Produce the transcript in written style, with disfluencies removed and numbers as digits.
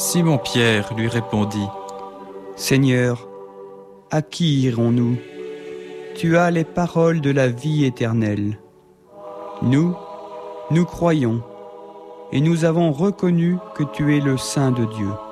Simon-Pierre lui répondit : Seigneur, à qui irons-nous ? Tu as les paroles de la vie éternelle. Nous croyons, et nous avons reconnu que tu es le Saint de Dieu.